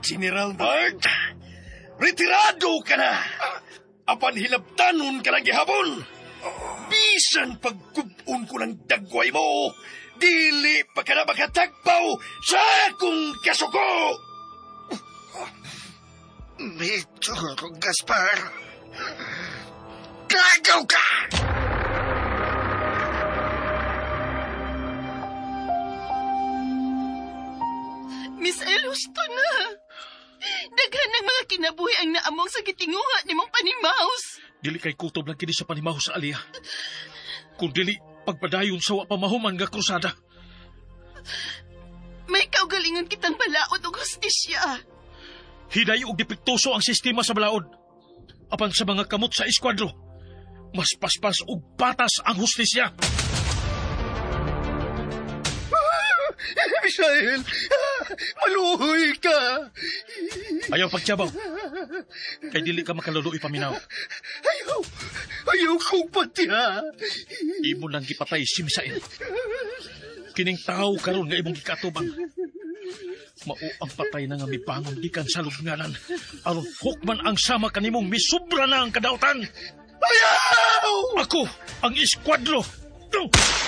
General Bart, retirado ka na. Apan hilabtanon ka ng gihapon. Bisan pagkubun ko ng dagway mo, dili pa ka na makatagpaw sa akong kasuko. Medyo, Gaspar. Gagaw ka! Miss El, husto na. Daghan ng mga kinabuhi ang naamong sa gitinguha ni mong panimaos. Dili kay kutob lang kini sa panimahos sa Alia. Kung dili, pagpadayon sa wa pamahuman nga krusada. May kaugalingon kitang balaod o hustisya. Hiday og dipiktuso ang sistema sa balaod. Apan sa mga kamot sa eskwadro, mas paspas og patas ang hustisya. Misael, maluhoy ka. Ayaw pagtiyabaw. Kay dili ka makaluloy paminaw. Ayaw kong patiha. Imo lang gipatay si Misael. Kining tao karon nga imong gikatubang. Mao ang patay na nga mibangon gikan sa lubnganan. Aron hukman ang sama kanimong misubra na ang kadautan. Ayaw! Ako ang eskwadro.